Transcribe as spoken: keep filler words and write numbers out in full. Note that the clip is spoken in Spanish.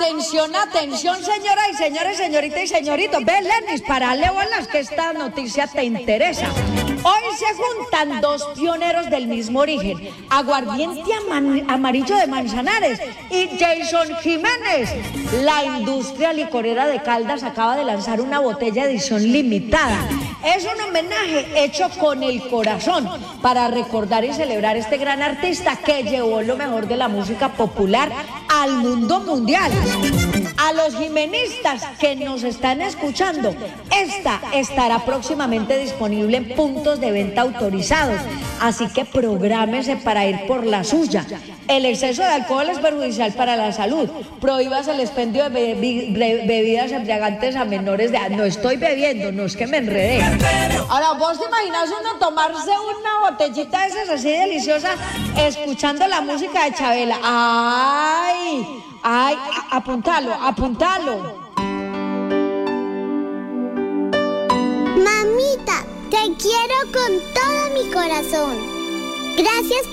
Atención, atención, señora y señores, señorita y señoritos. Ve, Lenis, parale bolas que esta noticia te interesa. Hoy se juntan dos pioneros del mismo origen, Aguardiente Amarillo de Manzanares y Jason Jiménez. La industria licorera de Caldas acaba de lanzar una botella edición limitada. Es un homenaje hecho con el corazón para recordar y celebrar este gran artista que llevó lo mejor de la música popular al mundo mundial. A los jimenistas que nos están escuchando, esta estará próximamente disponible en puntos de venta autorizados, así que prográmese para ir por la suya. El exceso de alcohol es perjudicial para la salud. Prohíbase el expendio de bebi bebidas embriagantes a menores de edad. No estoy bebiendo, no es que me enredé. Ahora, ¿vos te imaginas uno tomarse una botellita de esas así deliciosa escuchando la música de Chabela? ¡Ay! ¡Ay! Apuntalo, apuntalo. Mamita, te quiero con todo mi corazón. Gracias